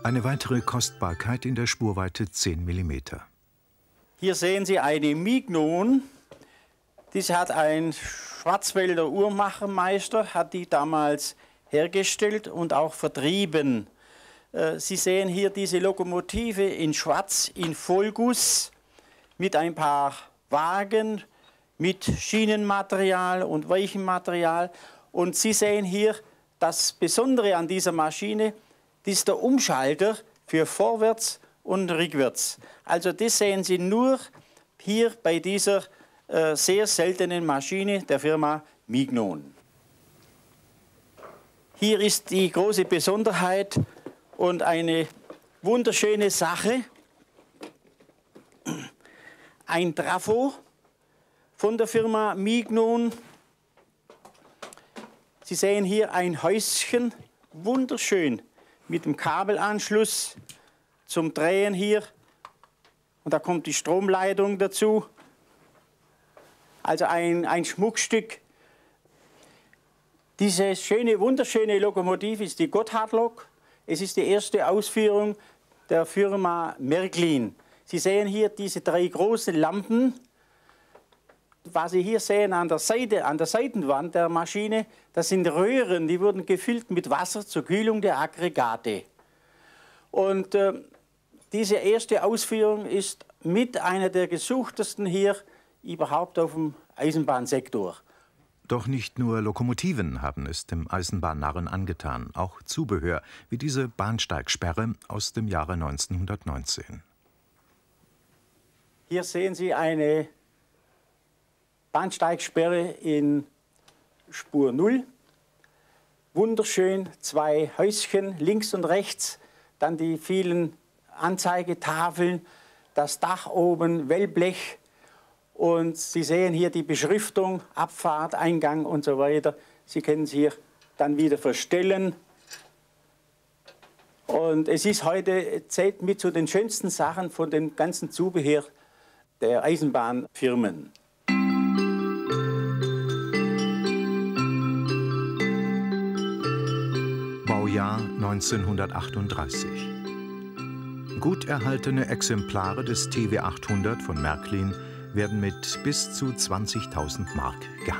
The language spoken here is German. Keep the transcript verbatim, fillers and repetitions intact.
Eine weitere Kostbarkeit in der Spurweite zehn Millimeter. Hier sehen Sie eine Mignon. Diese hat ein Schwarzwälder Uhrmachermeister, hat die damals hergestellt und auch vertrieben. Sie sehen hier diese Lokomotive in Schwarz, in Vollguss, mit ein paar Wagen, mit Schienenmaterial und weichem Material. Und Sie sehen hier das Besondere an dieser Maschine, das ist der Umschalter für vorwärts und rückwärts. Also das sehen Sie nur hier bei dieser äh, sehr seltenen Maschine der Firma Mignon. Hier ist die große Besonderheit und eine wunderschöne Sache. Ein Trafo von der Firma Mignon. Sie sehen hier ein Häuschen, wunderschön, mit dem Kabelanschluss zum Drehen hier. Und da kommt die Stromleitung dazu. Also ein, ein Schmuckstück. Diese schöne, wunderschöne Lokomotive ist die Gotthardlok. Es ist die erste Ausführung der Firma Märklin. Sie sehen hier diese drei großen Lampen. Was Sie hier sehen an der Seite, an der Seitenwand der Maschine, das sind Röhren, die wurden gefüllt mit Wasser zur Kühlung der Aggregate. Und äh, diese erste Ausführung ist mit einer der gesuchtesten hier überhaupt auf dem Eisenbahnsektor. Doch nicht nur Lokomotiven haben es dem Eisenbahnnarren angetan, auch Zubehör, wie diese Bahnsteigsperre aus dem Jahre neunzehnhundertneunzehn. Hier sehen Sie eine Bahnsteigsperre in Spur null. Wunderschön, zwei Häuschen links und rechts, dann die vielen Anzeigetafeln, das Dach oben, Wellblech. Und Sie sehen hier die Beschriftung, Abfahrt, Eingang und so weiter. Sie können es hier dann wieder verstellen. Und es ist heute, zählt mit zu den schönsten Sachen von dem ganzen Zubehör der Eisenbahnfirmen. Baujahr neunzehnhundertachtunddreißig. Gut erhaltene Exemplare des T W achthundert von Märklin werden mit bis zu zwanzigtausend Mark gehandelt.